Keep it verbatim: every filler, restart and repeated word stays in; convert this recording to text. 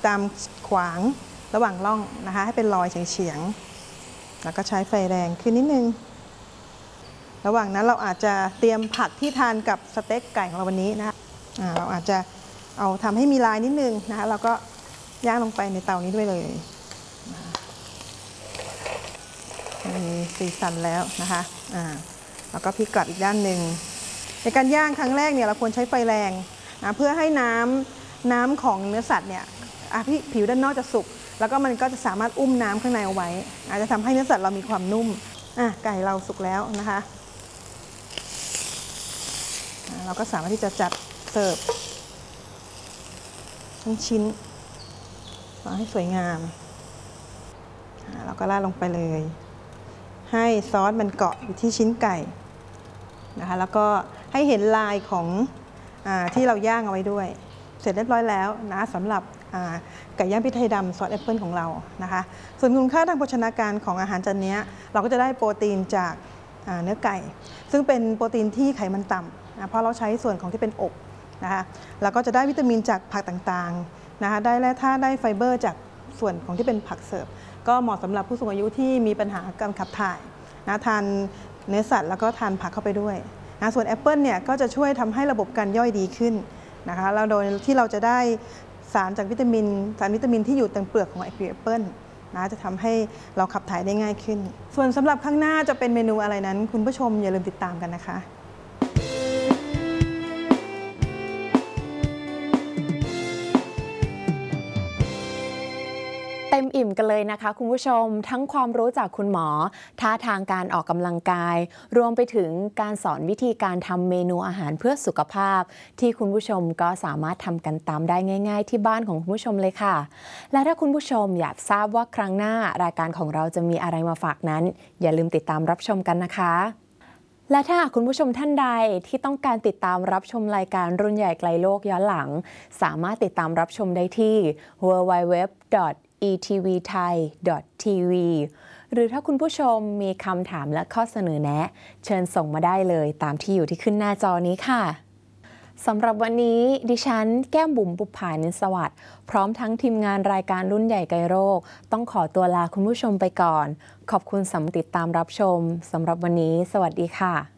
ตามขวางระหว่างร่องนะคะให้เป็นรอยเฉียงๆแล้วก็ใช้ไฟแรงขึ้นนิดนึงระหว่างนั้นเราอาจจะเตรียมผักที่ทานกับสเต็กไก่ของเราวันนี้นะคะเราอาจจะเอาทำให้มีลายนิดนึงนะคะแล้วก็ย่างลงไปในเตานี้ด้วยเลยมีสีสันแล้วนะคะอ่าแล้วก็พลิกกลับอีกด้านหนึ่งในการย่างครั้งแรกเนี่ยเราควรใช้ไฟแรงนะเพื่อให้น้ำน้ำของเนื้อสัตว์เนี่ยผิวด้านนอกจะสุกแล้วก็มันก็จะสามารถอุ้มน้ำข้างในเอาไว้อาจจะทำให้เนื้อสัตว์เรามีความนุ่มอ่ะไก่เราสุกแล้วนะคะเราก็สามารถที่จะจัดเสิร์ฟทั้งชิ้นวางให้สวยงามเราก็ราดลงไปเลยให้ซอสมันเกาะอยู่ที่ชิ้นไก่นะคะแล้วก็ให้เห็นลายของอ่าที่เราย่างเอาไว้ด้วยเสร็จเรียบร้อยแล้วนะสำหรับไก่ย่างพริกไทยดำซอสแอปเปิลของเรานะคะส่วนคุณค่าทางโภชนาการของอาหารจานนี้เราก็จะได้โปรตีนจากเนื้อไก่ซึ่งเป็นโปรตีนที่ไขมันต่ำนะเพราะเราใช้ส่วนของที่เป็นอกนะคะแล้วก็จะได้วิตามินจากผักต่างๆนะคะได้แร่ธาตุได้ไฟเบอร์จากส่วนของที่เป็นผักเสริมก็เหมาะสำหรับผู้สูงอายุที่มีปัญหาการขับถ่ายนะทานเนื้อสัตว์แล้วก็ทานผักเข้าไปด้วยนะส่วนแอปเปิลเนี่ยก็จะช่วยทำให้ระบบการย่อยดีขึ้นนะคะแล้วโดยที่เราจะได้สารจากวิตามินสารวิตามินที่อยู่ตรงเปลือกของแอปเปิลนะจะทำให้เราขับถ่ายได้ง่ายขึ้นส่วนสำหรับข้างหน้าจะเป็นเมนูอะไรนั้นคุณผู้ชมอย่าลืมติดตามกันนะคะเต็มอิ่มกันเลยนะคะคุณผู้ชมทั้งความรู้จากคุณหมอท่าทางการออกกำลังกายรวมไปถึงการสอนวิธีการทำเมนูอาหารเพื่อสุขภาพที่คุณผู้ชมก็สามารถทำกันตามได้ง่ายๆที่บ้านของคุณผู้ชมเลยค่ะและถ้าคุณผู้ชมอยากทราบว่าครั้งหน้ารายการของเราจะมีอะไรมาฝากนั้นอย่าลืมติดตามรับชมกันนะคะและถ้าคุณผู้ชมท่านใดที่ต้องการติดตามรับชมรายการรุ่นใหญ่ไกลโลกย้อนหลังสามารถติดตามรับชมได้ที่ ดับเบิลยู ดับเบิลยู ดับเบิลยู ดอท อี ที วี ไทย ดอท ที วี หรือถ้าคุณผู้ชมมีคำถามและข้อเสนอแนะเชิญส่งมาได้เลยตามที่อยู่ที่ขึ้นหน้าจอนี้ค่ะสำหรับวันนี้ดิฉันแก้มบุ๋มบุภานินสวัสดิ์พร้อมทั้งทีมงานรายการรุ่นใหญ่ไกลโลกต้องขอตัวลาคุณผู้ชมไปก่อนขอบคุณสำหรับติดตามรับชมสำหรับวันนี้สวัสดีค่ะ